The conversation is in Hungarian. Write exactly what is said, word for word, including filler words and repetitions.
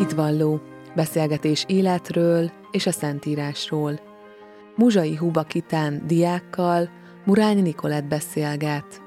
Hitvalló, beszélgetés életről és a Szentírásról. Muzsai Huba Kitán diákkal Murányi Nikolett beszélget.